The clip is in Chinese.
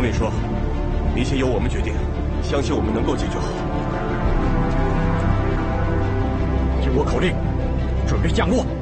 统领说，一切由我们决定，相信我们能够解决好。 听我口令，准备降落。